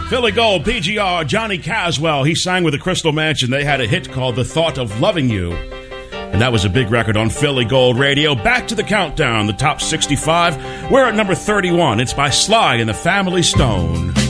Philly Gold, PGR, Johnny Caswell. He sang with the Crystal Mansion. They had a hit called The Thought of Loving You. And that was a big record on Philly Gold Radio. Back to the countdown, the top 65. We're at number 31. It's by Sly and the Family Stone.